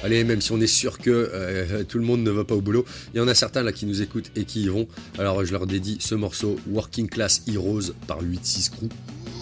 Allez, même si on est sûr que tout le monde ne va pas au boulot, il y en a certains là qui nous écoutent et qui y vont. Alors je leur dédie ce morceau Working Class Heroes par 8-6 Crew.